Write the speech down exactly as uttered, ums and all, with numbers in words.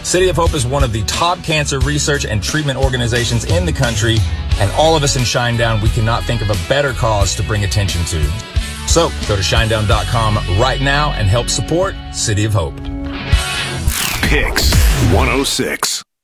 City of Hope is one of the top cancer research and treatment organizations in the country, and all of us in Shinedown, we cannot think of a better cause to bring attention to. So go to shinedown dot com right now and help support City of Hope. Picks one oh six.